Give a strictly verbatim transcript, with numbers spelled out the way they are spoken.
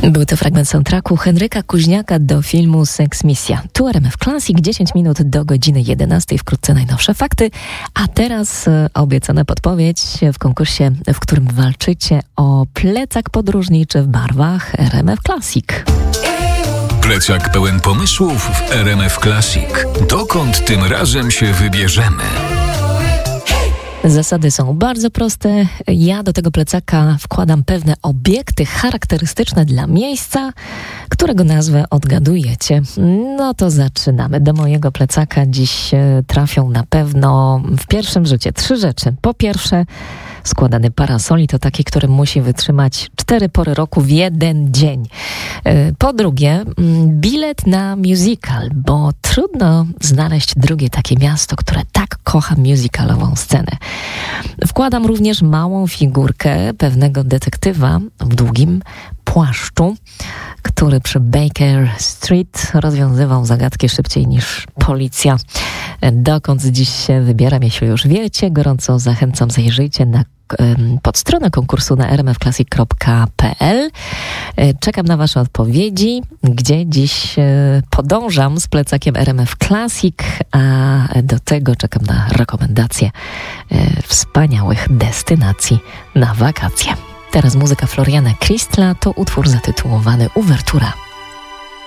Był to fragment soundtracku Henryka Kuźniaka do filmu Seks Misja. Tu R M F Classic, dziesięć minut do godziny jedenastej, wkrótce najnowsze fakty. A teraz e, obiecana podpowiedź w konkursie, w którym walczycie o plecak podróżniczy w barwach R M F Classic. Plecak pełen pomysłów w R M F Classic. Dokąd tym razem się wybierzemy? Zasady są bardzo proste. Ja do tego plecaka wkładam pewne obiekty charakterystyczne dla miejsca, którego nazwę odgadujecie. No to zaczynamy. Do mojego plecaka dziś trafią na pewno w pierwszym rzucie trzy rzeczy. Po pierwsze, składany parasol i to taki, który musi wytrzymać cztery pory roku w jeden dzień. Po drugie, bilet na musical, bo trudno znaleźć drugie takie miasto, które tak kocha musicalową scenę. Wkładam również małą figurkę pewnego detektywa w długim płaszczu, który przy Baker Street rozwiązywał zagadki szybciej niż policja. Dokąd dziś się wybieram, jeśli już wiecie, gorąco zachęcam, zajrzyjcie na pod stronę konkursu na r m f classic kropka p l. Czekam na wasze odpowiedzi, gdzie dziś podążam z plecakiem R M F Classic, a do tego czekam na rekomendacje wspaniałych destynacji na wakacje. Teraz muzyka Floriana Kristla, to utwór zatytułowany Uwertura.